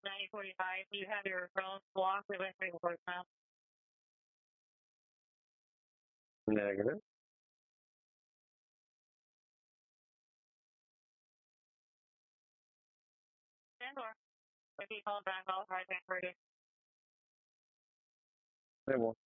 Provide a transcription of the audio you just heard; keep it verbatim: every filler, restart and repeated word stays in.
nine forty-five. You have your phone blocked. We went through voicemail. Negative. And or if you call back, I'll try back for you. They will.